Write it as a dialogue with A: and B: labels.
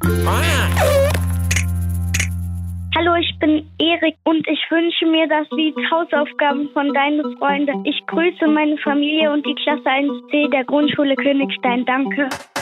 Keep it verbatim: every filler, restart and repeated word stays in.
A: Hallo, ich bin Erik und ich wünsche mir das Lied Hausaufgaben von Deine Freunde. Ich grüße meine Familie und die Klasse eins C der Grundschule Königstein. Danke.